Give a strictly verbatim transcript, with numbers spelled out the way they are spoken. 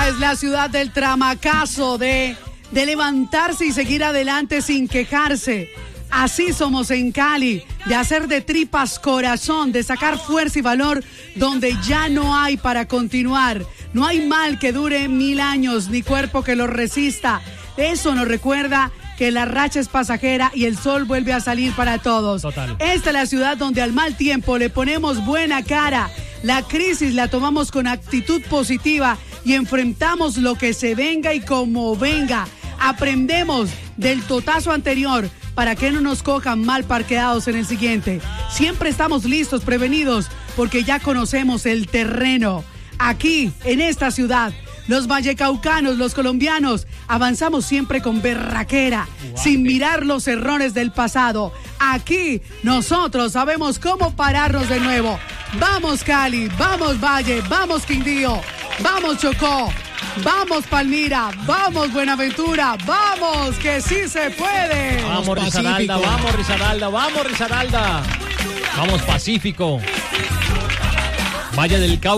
Esta es la ciudad del tramacazo, de, de levantarse y seguir adelante sin quejarse. Así somos en Cali, de hacer de tripas corazón, de sacar fuerza y valor donde ya no hay para continuar. No hay mal que dure mil años, ni cuerpo que lo resista. Eso nos recuerda que la racha es pasajera y el sol vuelve a salir para todos. Total. Esta es la ciudad donde al mal tiempo le ponemos buena cara. La crisis la tomamos con actitud positiva y enfrentamos lo que se venga y como venga. Aprendemos del totazo anterior para que no nos cojan mal parqueados en el siguiente. Siempre estamos listos, prevenidos, porque ya conocemos el terreno. Aquí, en esta ciudad, los vallecaucanos, los colombianos, avanzamos siempre con berraquera, wow, sin mirar los errores del pasado. Aquí, nosotros sabemos cómo pararnos de nuevo. Vamos Cali, vamos Valle, vamos Quindío, vamos Chocó, vamos Palmira, vamos Buenaventura, vamos, que sí se puede. Vamos Risaralda, vamos Risaralda, vamos Risaralda. Vamos Pacífico. Valle del Cauca.